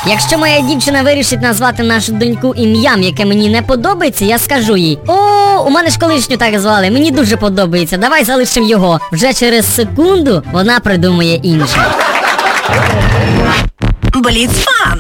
Якщо моя дівчина вирішить назвати нашу доньку ім'ям, яке мені не подобається, я скажу їй: о, у мене ж колишню так звали, мені дуже подобається, давай залишимо його. Вже через секунду вона придумає інше. Бліц-фан!